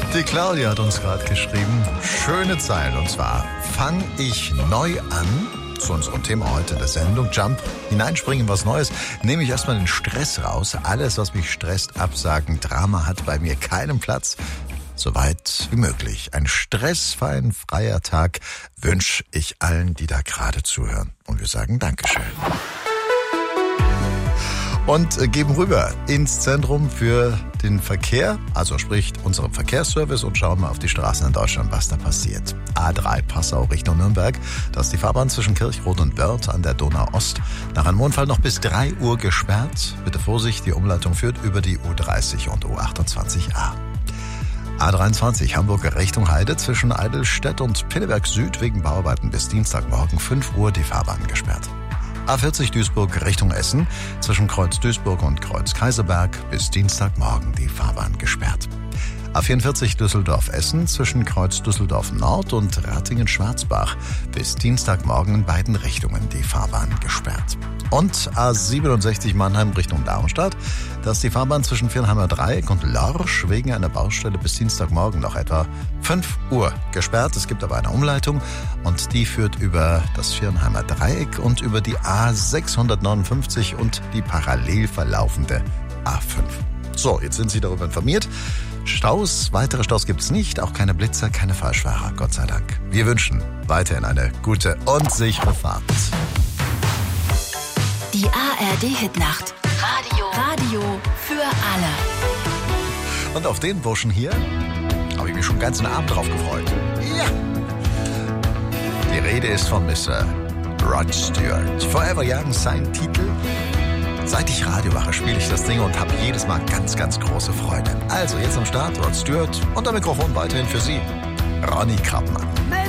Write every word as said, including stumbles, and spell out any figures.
Die Claudia hat uns gerade geschrieben, schöne Zeilen, und zwar: Fang ich neu an. Zu unserem Thema heute der Sendung, Jump, hineinspringen, was Neues, nehme ich erstmal den Stress raus. Alles, was mich stresst, absagen. Drama hat bei mir keinen Platz. So weit wie möglich. Ein stressfreien, freier Tag wünsche ich allen, die da gerade zuhören. Und wir sagen Dankeschön. Und geben rüber ins Zentrum für den Verkehr, also sprich unserem Verkehrsservice, und schauen mal auf die Straßen in Deutschland, was da passiert. A drei Passau Richtung Nürnberg, da ist die Fahrbahn zwischen Kirchrot und Wörth an der Donau-Ost nach einem Unfall noch bis drei Uhr gesperrt. Bitte Vorsicht, die Umleitung führt über die U dreißig und U achtundzwanzig a. A dreiundzwanzig Hamburg Richtung Heide zwischen Eidelstedt und Pinneberg Süd wegen Bauarbeiten bis Dienstagmorgen fünf Uhr die Fahrbahn gesperrt. A vierzig Duisburg Richtung Essen zwischen Kreuz Duisburg und Kreuz Kaiserberg bis Dienstagmorgen die Fahrbahn gesperrt. A vierundvierzig Düsseldorf-Essen zwischen Kreuz Düsseldorf Nord und Ratingen-Schwarzbach bis Dienstagmorgen in beiden Richtungen die Fahrbahn gesperrt. Und A siebenundsechzig Mannheim Richtung Darmstadt, da ist die Fahrbahn zwischen Viernheimer Dreieck und Lorsch wegen einer Baustelle bis Dienstagmorgen noch etwa fünf Uhr gesperrt. Es gibt aber eine Umleitung und die führt über das Viernheimer Dreieck und über die A sechshundertneunundfünfzig und die parallel verlaufende A fünf. So, jetzt sind Sie darüber informiert. Staus, weitere Staus gibt es nicht, auch keine Blitzer, keine Falschfahrer, Gott sei Dank. Wir wünschen weiterhin eine gute und sichere Fahrt. Die A R D-Hitnacht. Radio. Radio für alle. Und auf den Burschen hier habe ich mich schon ganz den Abend drauf gefreut. Ja! Die Rede ist von Mister Rod Stewart. Forever Young, sein Titel. Seit ich Radio mache, spiele ich das Ding und habe jedes Mal ganz, ganz große Freude. Also jetzt am Start Rod Stewart und am Mikrofon weiterhin für Sie Ronny Krappmann.